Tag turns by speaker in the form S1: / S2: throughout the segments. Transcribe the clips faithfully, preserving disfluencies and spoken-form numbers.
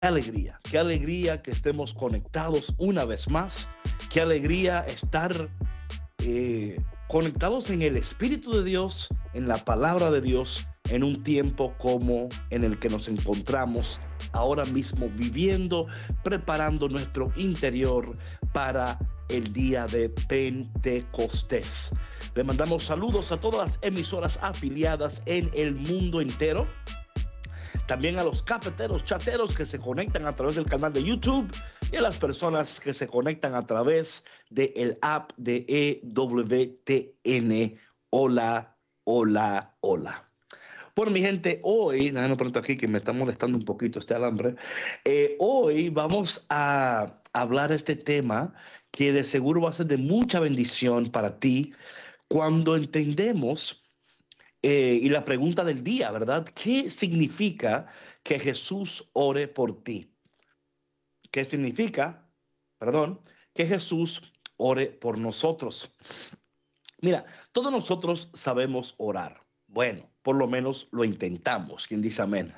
S1: Qué alegría, qué alegría que estemos conectados una vez más. Qué alegría estar eh, conectados en el Espíritu de Dios, en la palabra de Dios, en un tiempo como en el que nos encontramos ahora mismo viviendo, preparando nuestro interior para el día de Pentecostés. Le mandamos saludos a todas las emisoras afiliadas en el mundo entero. También a los cafeteros, chateros que se conectan a través del canal de YouTube y a las personas que se conectan a través del app de E W T N. Hola, hola, hola. Bueno, mi gente, hoy, déjame pronto aquí que me está molestando un poquito este alambre. Eh, hoy vamos a hablar de este tema que de seguro va a ser de mucha bendición para ti cuando entendemos. Eh, y la pregunta del día, ¿verdad? ¿Qué significa que Jesús ore por ti? ¿Qué significa, perdón, que Jesús ore por nosotros? Mira, todos nosotros sabemos orar. Bueno, por lo menos lo intentamos. ¿Quién dice amén?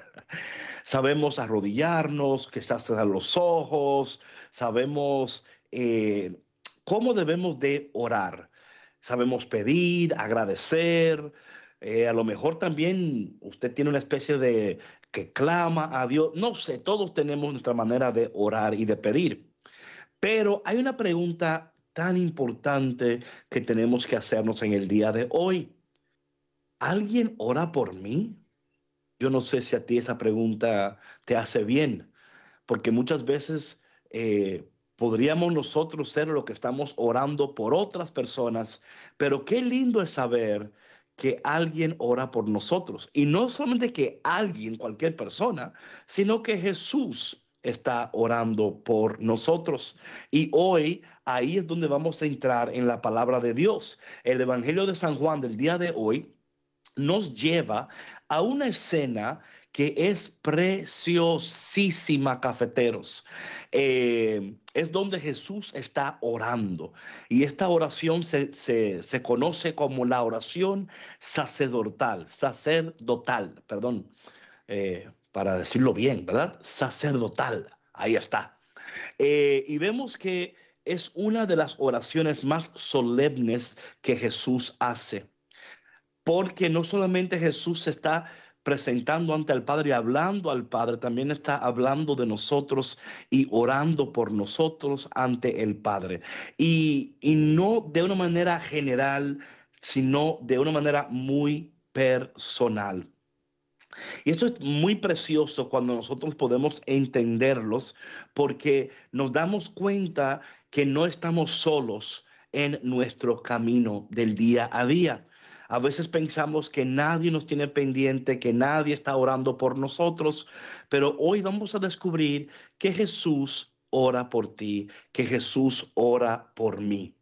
S1: Sabemos arrodillarnos, quizás cerrar los ojos, sabemos eh, cómo debemos de orar. Sabemos pedir, agradecer. Eh, a lo mejor también usted tiene una especie de que clama a Dios. No sé, todos tenemos nuestra manera de orar y de pedir. Pero hay una pregunta tan importante que tenemos que hacernos en el día de hoy. ¿Alguien ora por mí? Yo no sé si a ti esa pregunta te hace bien, porque muchas veces eh, podríamos nosotros ser lo que estamos orando por otras personas, pero qué lindo es saber que alguien ora por nosotros. Y no solamente que alguien, cualquier persona, sino que Jesús está orando por nosotros. Y hoy ahí es donde vamos a entrar en la palabra de Dios. El Evangelio de San Juan del día de hoy nos lleva a una escena que es preciosísima, cafeteros. Eh, es donde Jesús está orando. Y esta oración se, se, se conoce como la oración sacerdotal, sacerdotal, perdón, eh, para decirlo bien, ¿verdad? Sacerdotal. Ahí está. Eh, y vemos que es una de las oraciones más solemnes que Jesús hace. Porque no solamente Jesús se está presentando ante el Padre y hablando al Padre, también está hablando de nosotros y orando por nosotros ante el Padre. Y, y no de una manera general, sino de una manera muy personal. Y esto es muy precioso cuando nosotros podemos entenderlos, porque nos damos cuenta que no estamos solos en nuestro camino del día a día. A veces pensamos que nadie nos tiene pendiente, que nadie está orando por nosotros, pero hoy vamos a descubrir que Jesús ora por ti, que Jesús ora por mí.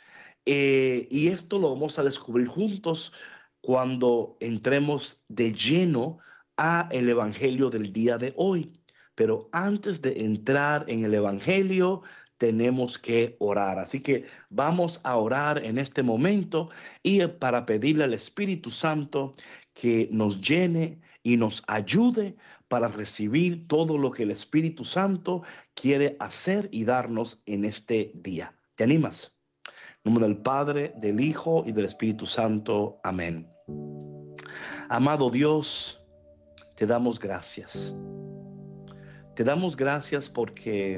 S1: Eh, y esto lo vamos a descubrir juntos cuando entremos de lleno a el evangelio del día de hoy. Pero antes de entrar en el evangelio, tenemos que orar. Así que vamos a orar en este momento y eh, para pedirle al Espíritu Santo que nos llene y nos ayude para recibir todo lo que el Espíritu Santo quiere hacer y darnos en este día. ¿Te animas? En nombre del Padre, del Hijo y del Espíritu Santo. Amén. Amado Dios, te damos gracias. Te damos gracias porque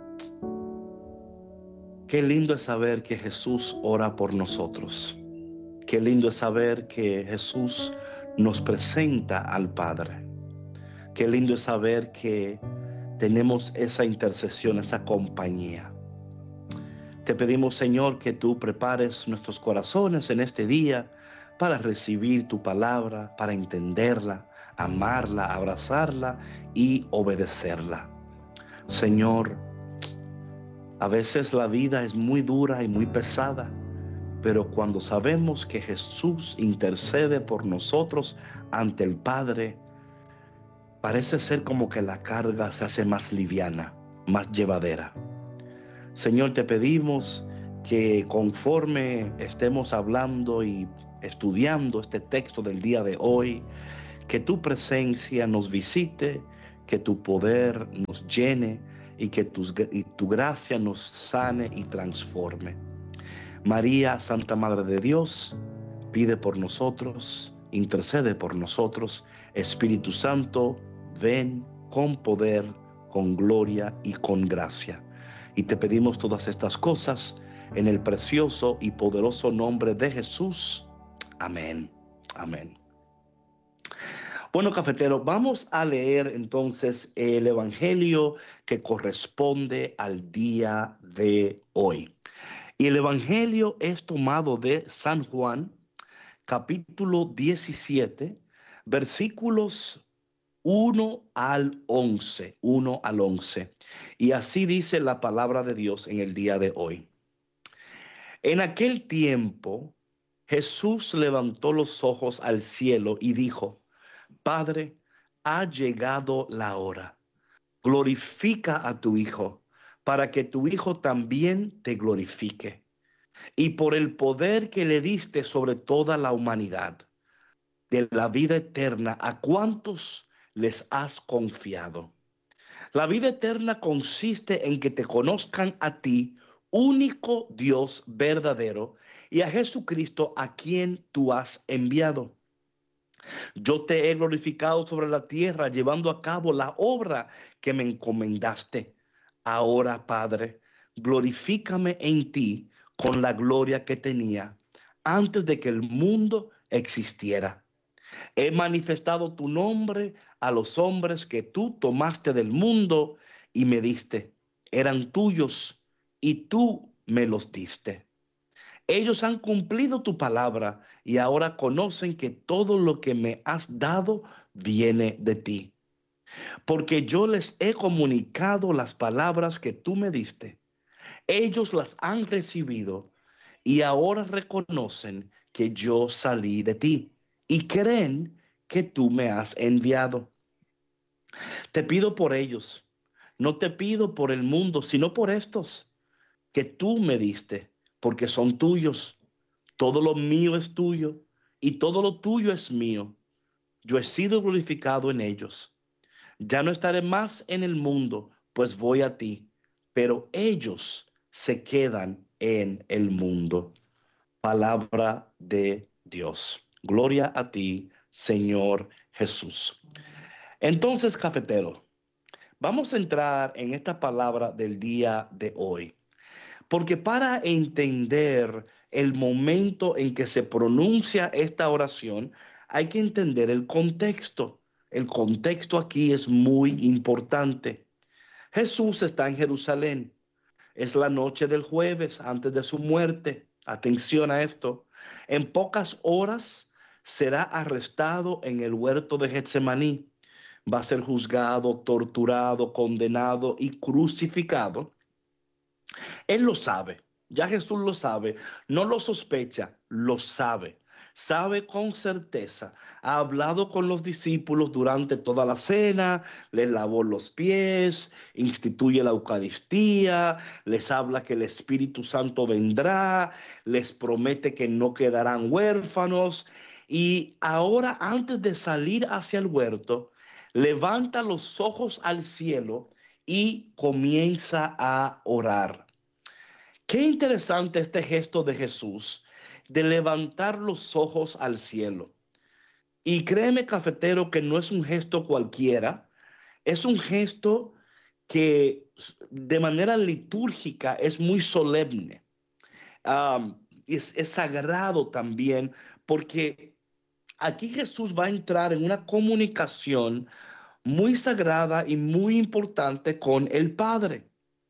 S1: qué lindo es saber que Jesús ora por nosotros. Qué lindo es saber que Jesús nos presenta al Padre. Qué lindo es saber que tenemos esa intercesión, esa compañía. Te pedimos, Señor, que tú prepares nuestros corazones en este día para recibir tu palabra, para entenderla, amarla, abrazarla y obedecerla. Señor, a veces la vida es muy dura y muy pesada, pero cuando sabemos que Jesús intercede por nosotros ante el Padre, parece ser como que la carga se hace más liviana, más llevadera. Señor, te pedimos que conforme estemos hablando y estudiando este texto del día de hoy, que tu presencia nos visite, que tu poder nos llene y que tus, y tu gracia nos sane y transforme. María, Santa Madre de Dios, pide por nosotros, intercede por nosotros. Espíritu Santo, ven con poder, con gloria y con gracia. Y te pedimos todas estas cosas en el precioso y poderoso nombre de Jesús. Amén. Amén. Bueno, cafetero, vamos a leer entonces el evangelio que corresponde al día de hoy. Y el evangelio es tomado de San Juan, capítulo diecisiete, versículos uno al once, uno al once. Y así dice la palabra de Dios en el día de hoy. En aquel tiempo, Jesús levantó los ojos al cielo y dijo: Padre, ha llegado la hora. Glorifica a tu Hijo, para que tu Hijo también te glorifique. Y por el poder que le diste sobre toda la humanidad, de la vida eterna, a cuantos les has confiado. La vida eterna consiste en que te conozcan a ti, único Dios verdadero, y a Jesucristo, a quien tú has enviado. Yo te he glorificado sobre la tierra, llevando a cabo la obra que me encomendaste. Ahora, Padre, glorifícame en ti con la gloria que tenía antes de que el mundo existiera. He manifestado tu nombre a los hombres que tú tomaste del mundo y me diste. Eran tuyos y tú me los diste. Ellos han cumplido tu palabra y ahora conocen que todo lo que me has dado viene de ti. Porque yo les he comunicado las palabras que tú me diste. Ellos las han recibido y ahora reconocen que yo salí de ti y creen que tú me has enviado. Te pido por ellos, no te pido por el mundo, sino por estos que tú me diste, porque son tuyos. Todo lo mío es tuyo y todo lo tuyo es mío. Yo he sido glorificado en ellos. Ya no estaré más en el mundo, pues voy a ti, pero ellos se quedan en el mundo. Palabra de Dios. Gloria a ti, Señor Jesús. Entonces, cafetero, vamos a entrar en esta palabra del día de hoy. Porque para entender el momento en que se pronuncia esta oración, hay que entender el contexto. El contexto aquí es muy importante. Jesús está en Jerusalén. Es la noche del jueves antes de su muerte. Atención a esto. En pocas horas será arrestado en el huerto de Getsemaní. Va a ser juzgado, torturado, condenado y crucificado. Él lo sabe, ya Jesús lo sabe, no lo sospecha, lo sabe. Sabe con certeza, ha hablado con los discípulos durante toda la cena, les lavó los pies, instituye la Eucaristía, les habla que el Espíritu Santo vendrá, les promete que no quedarán huérfanos. Y ahora, antes de salir hacia el huerto, levanta los ojos al cielo y comienza a orar. Qué interesante este gesto de Jesús de levantar los ojos al cielo. Y créeme, cafetero, que no es un gesto cualquiera, es un gesto que de manera litúrgica es muy solemne. Um, es, es sagrado también, porque aquí Jesús va a entrar en una comunicación muy sagrada y muy importante con el Padre.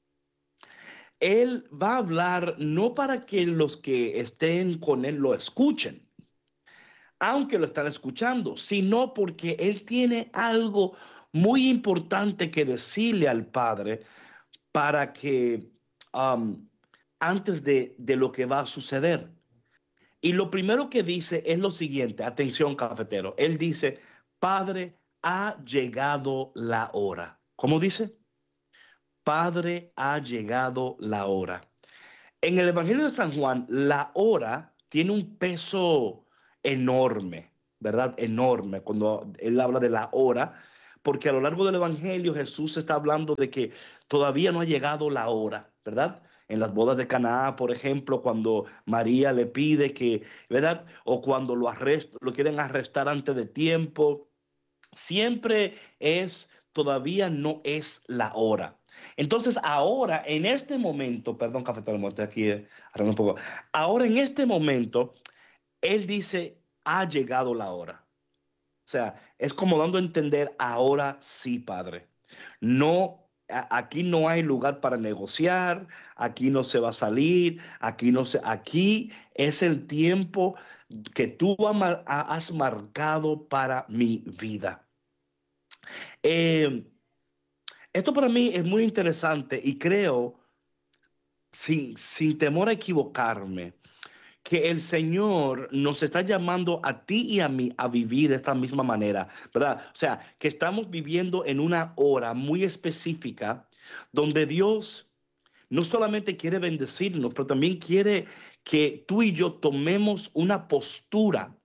S1: Él va a hablar no para que los que estén con él lo escuchen, aunque lo están escuchando, sino porque él tiene algo muy importante que decirle al Padre para que um, antes de, de lo que va a suceder. Y lo primero que dice es lo siguiente, atención cafetero, él dice: Padre, ha llegado la hora. ¿Cómo dice? Padre, ha llegado la hora. En el Evangelio de San Juan, la hora tiene un peso enorme, ¿verdad? Enorme. Cuando él habla de la hora, porque a lo largo del Evangelio Jesús está hablando de que todavía no ha llegado la hora, ¿verdad? En las bodas de Caná, por ejemplo, cuando María le pide que, ¿verdad? O cuando lo arrest, lo quieren arrestar antes de tiempo. Siempre es, todavía no es la hora. Entonces, ahora, en este momento, perdón, cafetero, me estoy aquí eh, arreglando un poco. Ahora, en este momento, él dice, ha llegado la hora. O sea, es como dando a entender, ahora sí, Padre. No, a- aquí no hay lugar para negociar, aquí no se va a salir, aquí no se, aquí es el tiempo que tú ama- ha- has marcado para mi vida. Eh, Esto para mí es muy interesante y creo, sin, sin temor a equivocarme, que el Señor nos está llamando a ti y a mí a vivir de esta misma manera, ¿verdad? O sea, que estamos viviendo en una hora muy específica donde Dios no solamente quiere bendecirnos, pero también quiere que tú y yo tomemos una postura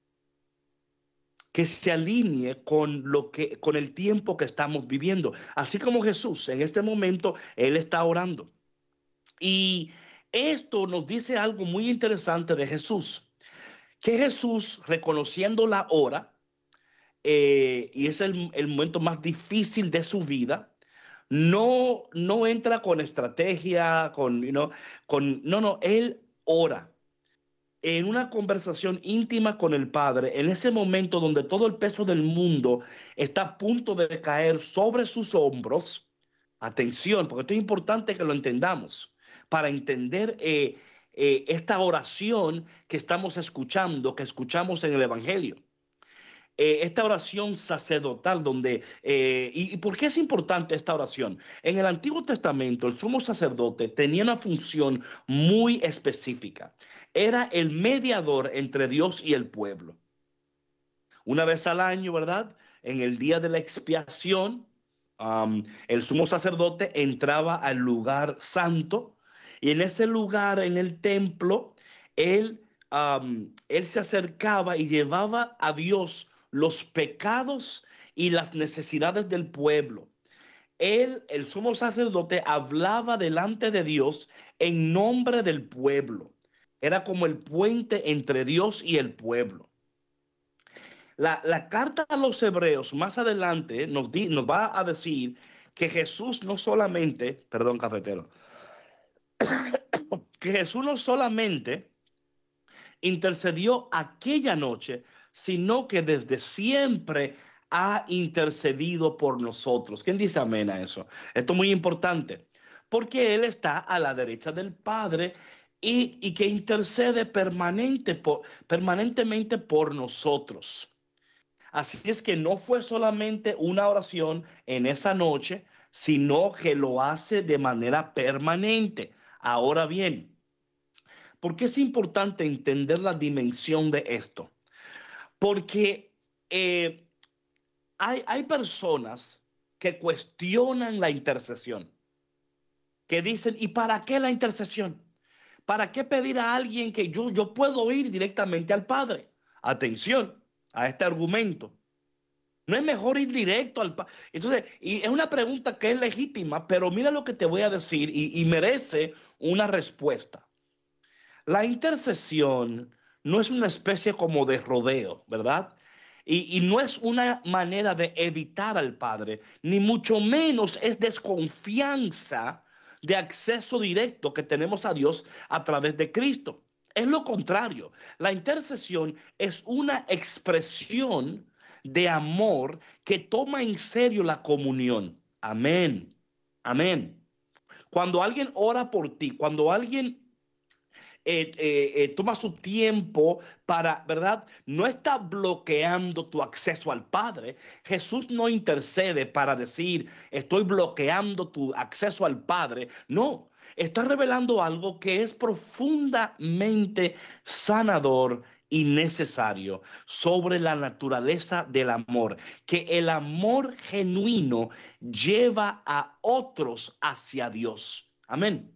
S1: que se alinee con lo que con el tiempo que estamos viviendo. Así como Jesús en este momento él está orando. Y esto nos dice algo muy interesante de Jesús, que Jesús, reconociendo la hora, eh, y es el, el momento más difícil de su vida, no, no entra con estrategia, con, you know, con, no, no, él ora en una conversación íntima con el Padre, en ese momento donde todo el peso del mundo está a punto de caer sobre sus hombros. Atención, porque esto es importante que lo entendamos para entender eh, eh, esta oración que estamos escuchando, que escuchamos en el Evangelio. Eh, esta oración sacerdotal donde, eh, y, y por qué es importante esta oración? En el Antiguo Testamento, el sumo sacerdote tenía una función muy específica. Era el mediador entre Dios y el pueblo. Una vez al año, ¿verdad? En el día de la expiación, um, el sumo sacerdote entraba al lugar santo y en ese lugar, en el templo, él, um, él se acercaba y llevaba a Dios los pecados y las necesidades del pueblo. Él, el sumo sacerdote, hablaba delante de Dios en nombre del pueblo. Era como el puente entre Dios y el pueblo. La, la carta a los hebreos más adelante nos, di- nos va a decir que Jesús no solamente, perdón, cafetero, que Jesús no solamente intercedió aquella noche, sino que desde siempre ha intercedido por nosotros. ¿Quién dice amén a eso? Esto es muy importante, porque Él está a la derecha del Padre y, y que intercede permanente por, permanentemente por nosotros. Así es que no fue solamente una oración en esa noche, sino que lo hace de manera permanente. Ahora bien, ¿por qué es importante entender la dimensión de esto? Porque eh, hay, hay personas que cuestionan la intercesión, que dicen, ¿y para qué la intercesión? ¿Para qué pedir a alguien que yo, yo puedo ir directamente al Padre? Atención a este argumento. No es mejor ir directo al Padre. Entonces, y es una pregunta que es legítima, pero mira lo que te voy a decir y, y merece una respuesta. La intercesión no es una especie como de rodeo, ¿verdad? Y, y no es una manera de evitar al Padre, ni mucho menos es desconfianza de acceso directo que tenemos a Dios a través de Cristo. Es lo contrario. La intercesión es una expresión de amor que toma en serio la comunión. Amén. Amén. Cuando alguien ora por ti, cuando alguien eh, eh, eh, toma su tiempo para, ¿verdad? No está bloqueando tu acceso al Padre. Jesús no intercede para decir, estoy bloqueando tu acceso al Padre. No, está revelando algo que es profundamente sanador y necesario sobre la naturaleza del amor, que el amor genuino lleva a otros hacia Dios. Amén.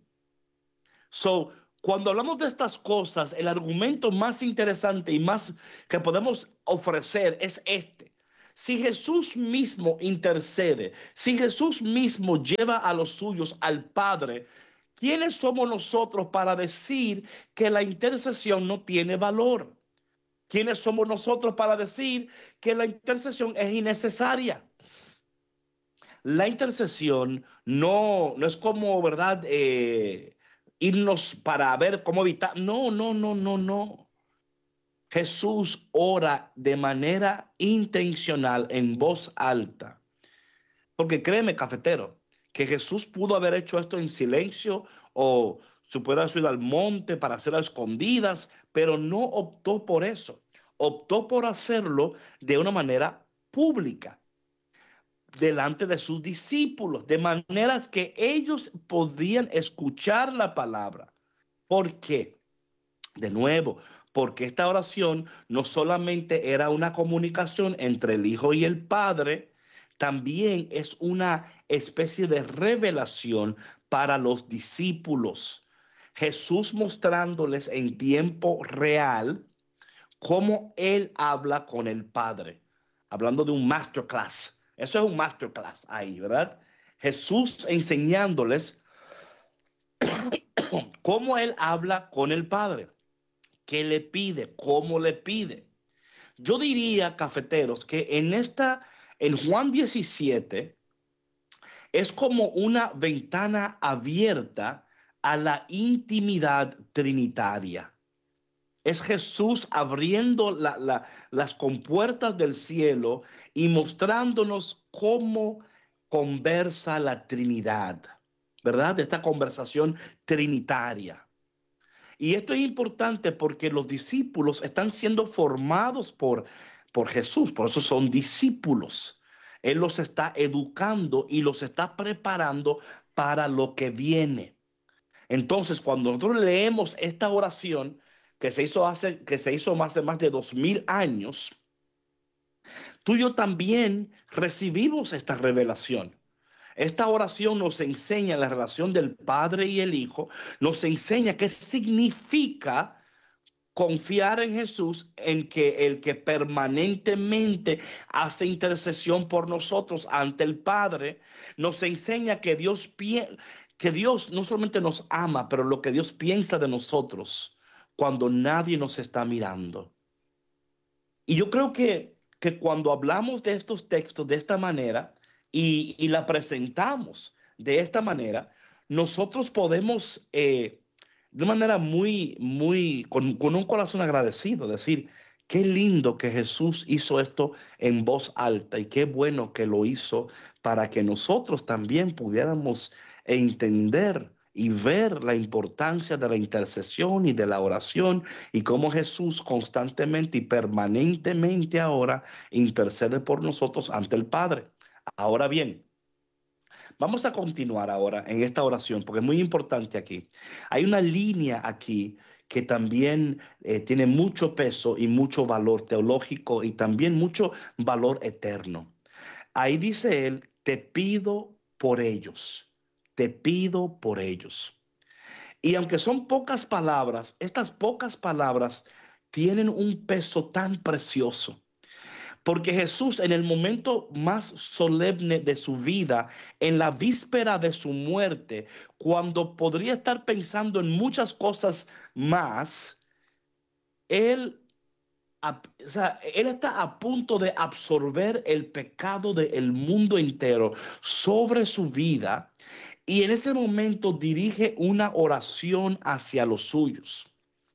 S1: So, cuando hablamos de estas cosas, el argumento más interesante y más que podemos ofrecer es este. Si Jesús mismo intercede, si Jesús mismo lleva a los suyos al Padre, ¿quiénes somos nosotros para decir que la intercesión no tiene valor? ¿Quiénes somos nosotros para decir que la intercesión es innecesaria? La intercesión no, no es como, ¿verdad? Eh, irnos para ver cómo evitar. No, no, no, no, no. Jesús ora de manera intencional en voz alta. Porque créeme, cafetero, que Jesús pudo haber hecho esto en silencio o se puede haber ido al monte para hacerlo a escondidas, pero no optó por eso. Optó por hacerlo de una manera pública, delante de sus discípulos, de manera que ellos podían escuchar la palabra. ¿Por qué? De nuevo, porque esta oración no solamente era una comunicación entre el Hijo y el Padre, también es una especie de revelación para los discípulos. Jesús mostrándoles en tiempo real cómo Él habla con el Padre. Hablando de un masterclass. Eso es un masterclass ahí, ¿verdad? Jesús enseñándoles cómo Él habla con el Padre. ¿Qué le pide? ¿Cómo le pide? Yo diría, cafeteros, que en esta, en Juan diecisiete, es como una ventana abierta a la intimidad trinitaria. Es Jesús abriendo la, la, las compuertas del cielo y mostrándonos cómo conversa la Trinidad, ¿verdad? Esta conversación trinitaria. Y esto es importante porque los discípulos están siendo formados por, por Jesús, por eso son discípulos. Él los está educando y los está preparando para lo que viene. Entonces, cuando nosotros leemos esta oración que se hizo hace, que se hizo hace más de dos mil años, tú y yo también recibimos esta revelación. Esta oración nos enseña la relación del Padre y el Hijo, nos enseña qué significa confiar en Jesús, en que el que permanentemente hace intercesión por nosotros ante el Padre, nos enseña que Dios, que Dios no solamente nos ama, pero lo que Dios piensa de nosotros cuando nadie nos está mirando. Y yo creo que, que cuando hablamos de estos textos de esta manera y, y la presentamos de esta manera, nosotros podemos, eh, de una manera muy, muy, con, con un corazón agradecido, decir, qué lindo que Jesús hizo esto en voz alta y qué bueno que lo hizo para que nosotros también pudiéramos entender y ver la importancia de la intercesión y de la oración y cómo Jesús constantemente y permanentemente ahora intercede por nosotros ante el Padre. Ahora bien, vamos a continuar ahora en esta oración porque es muy importante aquí. Hay una línea aquí que también eh, tiene mucho peso y mucho valor teológico y también mucho valor eterno. Ahí dice él, te pido por ellos, te pido por ellos. Y aunque son pocas palabras, estas pocas palabras tienen un peso tan precioso. Porque Jesús en el momento más solemne de su vida, en la víspera de su muerte, cuando podría estar pensando en muchas cosas más, él, o sea, él está a punto de absorber el pecado del mundo entero sobre su vida y en ese momento dirige una oración hacia los suyos.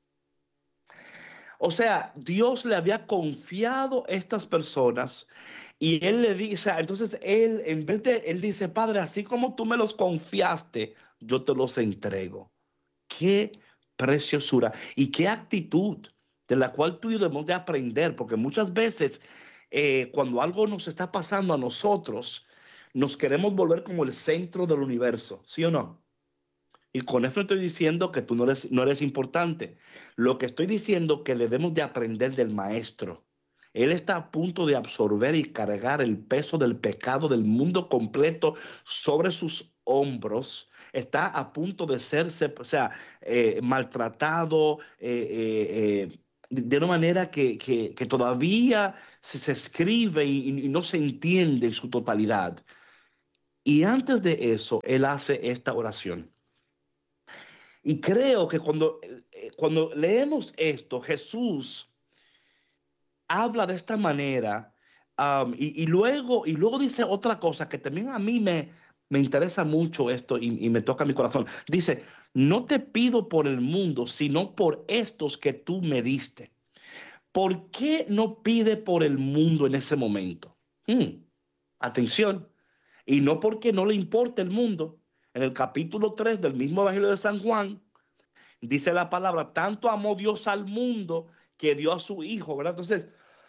S1: O sea, Dios le había confiado a estas personas y él le dice, entonces él, en vez de, él dice, Padre, así como tú me los confiaste, yo te los entrego. Qué preciosura y qué actitud de la cual tú y yo debemos de aprender, porque muchas veces eh, cuando algo nos está pasando a nosotros, nos queremos volver como el centro del universo, ¿sí o no? Y con eso estoy diciendo que tú no eres, no eres importante. Lo que estoy diciendo es que debemos de aprender del maestro. Él está a punto de absorber y cargar el peso del pecado del mundo completo sobre sus hombros. Está a punto de serse, o sea, eh, maltratado, eh, eh, eh, de, de una manera que, que, que todavía se, se escribe y, y no se entiende en su totalidad. Y antes de eso, él hace esta oración. Y creo que cuando, eh, cuando leemos esto, Jesús habla de esta manera, um, y, y luego, y luego dice otra cosa que también a mí me, me interesa mucho esto y, y me toca mi corazón. Dice, no te pido por el mundo, sino por estos que tú me diste. ¿Por qué no pide por el mundo en ese momento? Hmm, atención. Y no porque no le importe el mundo. En el capítulo tres del mismo Evangelio de San Juan, dice la palabra, tanto amó Dios al mundo que dio a su Hijo, ¿verdad? Entonces,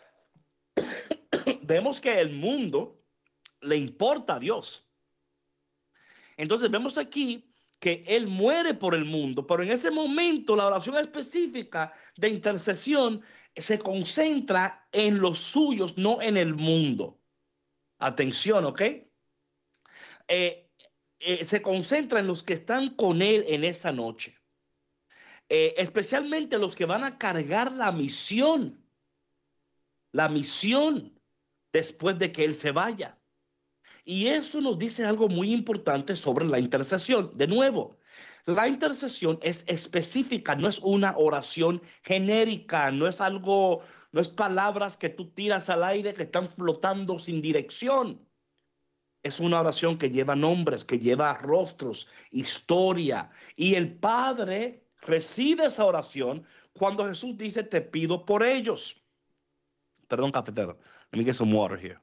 S1: vemos que el mundo le importa a Dios. Entonces, vemos aquí que Él muere por el mundo, pero en ese momento la oración específica de intercesión se concentra en los suyos, no en el mundo. Atención, ¿ok? Eh, eh, se concentra en los que están con Él en esa noche. Eh, especialmente los que van a cargar la misión, la misión después de que Él se vaya. Y eso nos dice algo muy importante sobre la intercesión. De nuevo, la intercesión es específica, no es una oración genérica, no es algo, no es palabras que tú tiras al aire que están flotando sin dirección. Es una oración que lleva nombres, que lleva rostros, historia. Y el Padre recibe esa oración cuando Jesús dice, te pido por ellos. Perdón, cafetero. Let me get some water here.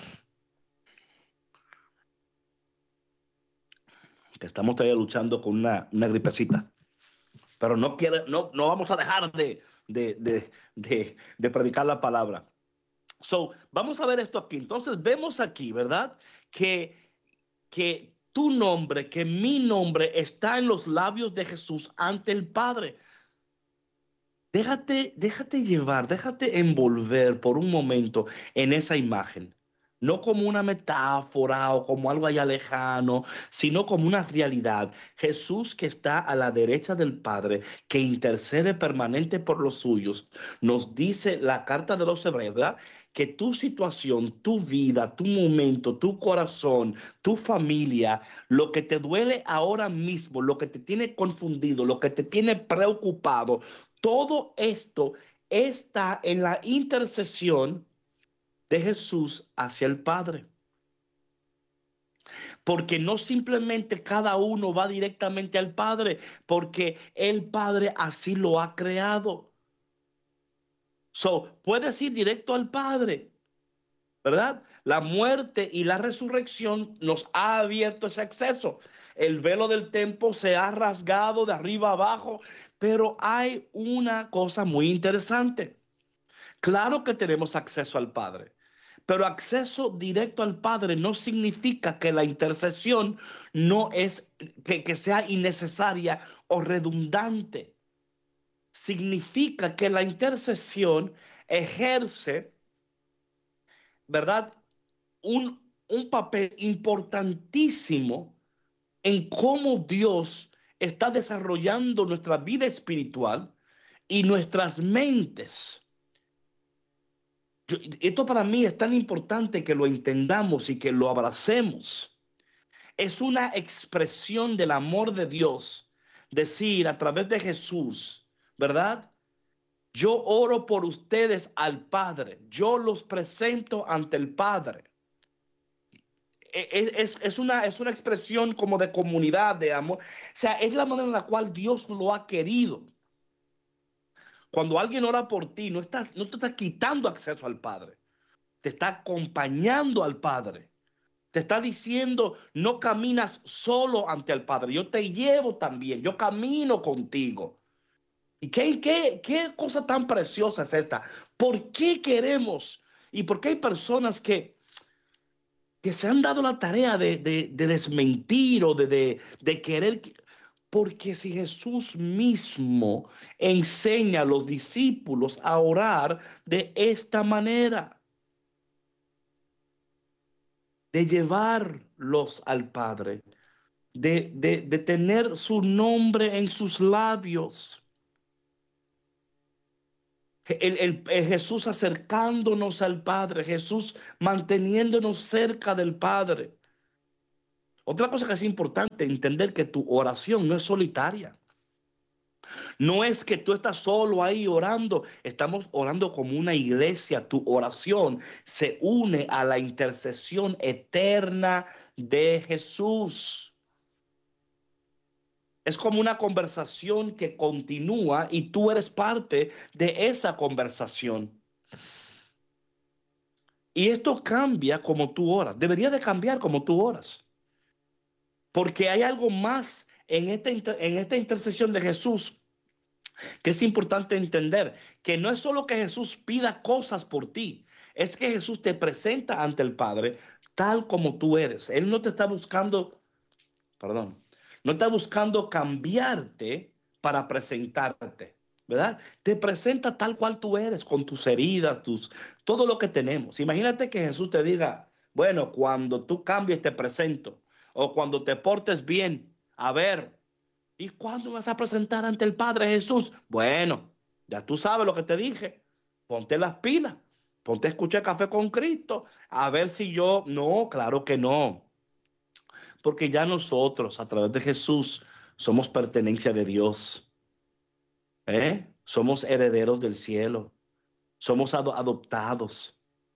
S1: Que estamos todavía luchando con una, una gripecita. Pero no, quiere, no, no vamos a dejar de, de, de, de, de predicar la palabra. So, vamos a ver esto aquí. Entonces, vemos aquí, ¿verdad? Que, que tu nombre, que mi nombre está en los labios de Jesús ante el Padre. Déjate, déjate llevar, déjate envolver por un momento en esa imagen. No como una metáfora o como algo allá lejano, sino como una realidad. Jesús que está a la derecha del Padre, que intercede permanente por los suyos, nos dice la carta de los Hebreos, ¿verdad? Que tu situación, tu vida, tu momento, tu corazón, tu familia, lo que te duele ahora mismo, lo que te tiene confundido, lo que te tiene preocupado, todo esto está en la intercesión de Jesús hacia el Padre. Porque no simplemente cada uno va directamente al Padre, porque el Padre así lo ha creado. So, puedes ir directo al Padre, ¿verdad? La muerte y la resurrección nos ha abierto ese acceso. El velo del templo se ha rasgado de arriba abajo, pero hay una cosa muy interesante. Claro que tenemos acceso al Padre, pero acceso directo al Padre no significa que la intercesión no es, que, que sea innecesaria o redundante. Significa que la intercesión ejerce, ¿verdad? Un, un papel importantísimo en cómo Dios está desarrollando nuestra vida espiritual y nuestras mentes. Yo- esto para mí es tan importante que lo entendamos y que lo abracemos. Es una expresión del amor de Dios, decir a través de Jesús, ¿verdad? Yo oro por ustedes al Padre, yo los presento ante el Padre. E- e- Es, es una, es una expresión como de comunidad, de amor. O sea, es la manera en la cual Dios lo ha querido. Cuando alguien ora por ti, no está, no te está quitando acceso al Padre, te está acompañando al Padre. Te está diciendo, no caminas solo ante el Padre, yo te llevo también, yo camino contigo. ¿Y qué, qué, qué cosa tan preciosa es esta? ¿Por qué queremos? ¿Y por qué hay personas que, que se han dado la tarea de, de, de desmentir o de, de, de querer? Porque si Jesús mismo enseña a los discípulos a orar de esta manera, de llevarlos al Padre, de, de, de tener su nombre en sus labios. El, el- el Jesús acercándonos al Padre, Jesús manteniéndonos cerca del Padre. Otra cosa que es importante entender que tu oración no es solitaria. No es que tú estás solo ahí orando. Estamos orando como una iglesia. Tu oración se une a la intercesión eterna de Jesús. Es como una conversación que continúa y tú eres parte de esa conversación. Y esto cambia como tú oras. Debería de cambiar como tú oras. Porque hay algo más en esta, inter- en esta intercesión de Jesús que es importante entender. Que no es solo que Jesús pida cosas por ti. Es que Jesús te presenta ante el Padre tal como tú eres. Él no te está buscando, perdón, no está buscando cambiarte para presentarte, ¿verdad? Te presenta tal cual tú eres, con tus heridas, tus, todo lo que tenemos. Imagínate que Jesús te diga, bueno, cuando tú cambies te presento, o cuando te portes bien, a ver, ¿y cuándo vas a presentar ante el Padre Jesús? Bueno, ya tú sabes lo que te dije, ponte las pilas, ponte a escuchar Café con Cristo, a ver si yo, no, claro que no. Porque ya nosotros, a través de Jesús, somos pertenencia de Dios. ¿Eh? Somos herederos del cielo. Somos ado- adoptados.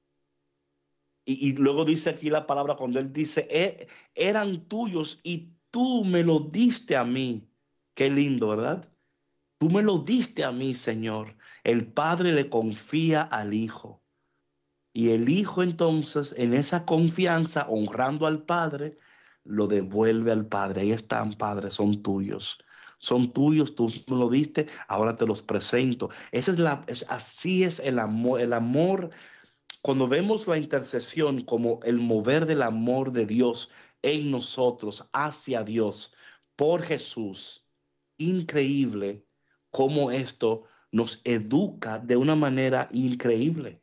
S1: Y, y luego dice aquí la palabra cuando Él dice, "E- eran tuyos y tú me lo diste a mí". Qué lindo, ¿verdad? Tú me lo diste a mí, Señor. El Padre le confía al Hijo. Y el Hijo entonces, en esa confianza, honrando al Padre, lo devuelve al Padre. Ahí están, Padre, son tuyos. Son tuyos, tú me lo diste, ahora te los presento. Esa es la, es- así es el amor. El amor, cuando vemos la intercesión como el mover del amor de Dios en nosotros, hacia Dios, por Jesús, increíble cómo esto nos educa de una manera increíble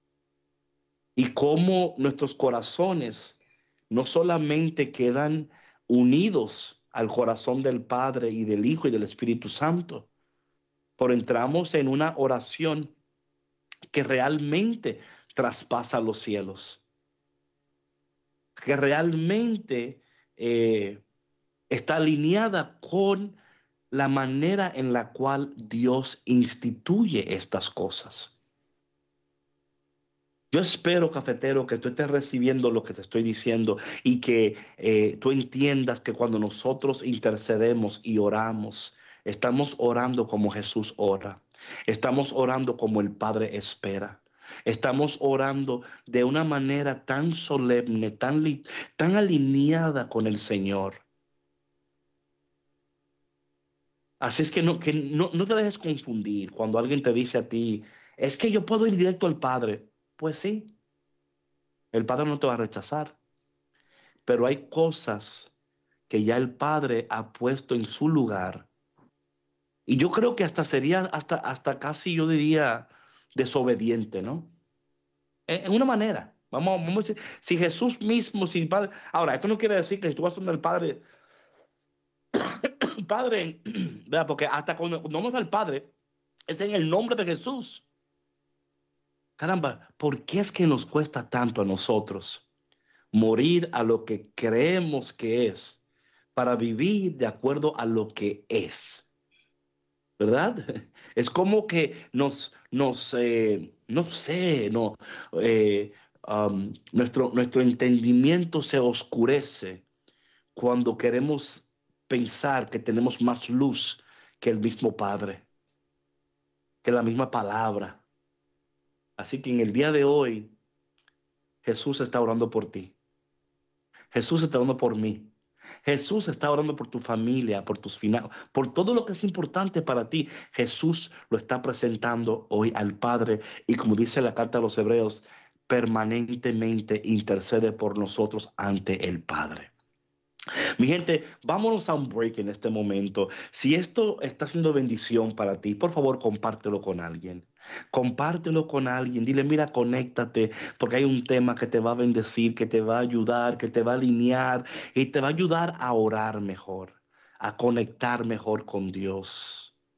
S1: y cómo nuestros corazones no solamente quedan unidos al corazón del Padre y del Hijo y del Espíritu Santo, pero entramos en una oración que realmente traspasa los cielos, que realmente eh, está alineada con la manera en la cual Dios instituye estas cosas. Yo espero, cafetero, que tú estés recibiendo lo que te estoy diciendo y que eh, tú entiendas que cuando nosotros intercedemos y oramos, estamos orando como Jesús ora. Estamos orando como el Padre espera. Estamos orando de una manera tan solemne, tan, li- tan alineada con el Señor. Así es que, no, que no, no te dejes confundir cuando alguien te dice a ti, es que yo puedo ir directo al Padre. Pues sí, el Padre no te va a rechazar. Pero hay cosas que ya el Padre ha puesto en su lugar. Y yo creo que hasta sería, hasta, hasta casi yo diría, desobediente, ¿no? En, en una manera. Vamos, vamos a decir, si Jesús mismo, si el Padre. Ahora, esto no quiere decir que tú vas a donde el Padre, Padre, ¿verdad? Porque hasta cuando cuando vamos al Padre, es en el nombre de Jesús. Caramba, ¿por qué es que nos cuesta tanto a nosotros morir a lo que creemos que es para vivir de acuerdo a lo que es? ¿Verdad? Es como que nos, nos eh, no sé, no, eh, um, nuestro, nuestro entendimiento se oscurece cuando queremos pensar que tenemos más luz que el mismo Padre, que la misma palabra. Así que en el día de hoy, Jesús está orando por ti. Jesús está orando por mí. Jesús está orando por tu familia, por tus finanzas, por todo lo que es importante para ti. Jesús lo está presentando hoy al Padre y como dice la carta a los Hebreos, permanentemente intercede por nosotros ante el Padre. Mi gente, vámonos a un break en este momento. Si esto está siendo bendición para ti, por favor, compártelo con alguien. Compártelo con alguien. Dile, mira, conéctate, porque hay un tema que te va a bendecir, que te va a ayudar, que te va a alinear y te va a ayudar a orar mejor, a conectar mejor con Dios.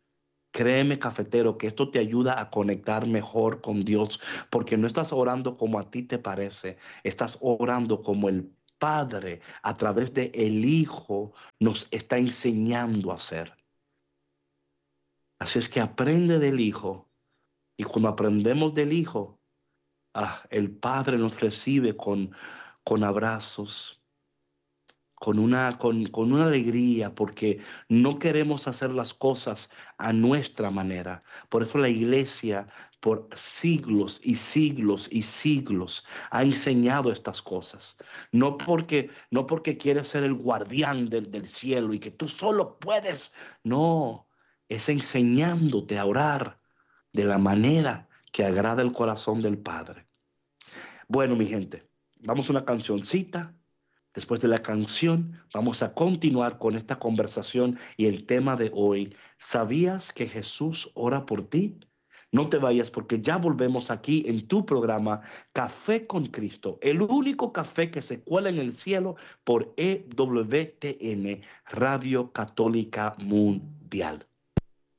S1: Créeme, cafetero, que esto te ayuda a conectar mejor con Dios, porque no estás orando como a ti te parece, estás orando como el Padre a través de el Hijo nos está enseñando a hacer. Así es que aprende del Hijo, y cuando aprendemos del Hijo, ah, el Padre nos recibe con, con abrazos, con una, con, con una alegría, porque no queremos hacer las cosas a nuestra manera. Por eso la iglesia por siglos y siglos y siglos ha enseñado estas cosas. No porque, no porque quieres ser el guardián del, del cielo y que tú solo puedes. No, es enseñándote a orar de la manera que agrada el corazón del Padre. Bueno, mi gente, vamos a una cancioncita. Después de la canción, vamos a continuar con esta conversación y el tema de hoy. ¿Sabías que Jesús ora por ti? No te vayas porque ya volvemos aquí en tu programa Café con Cristo, el único café que se cuela en el cielo por E W T N, Radio Católica Mundial.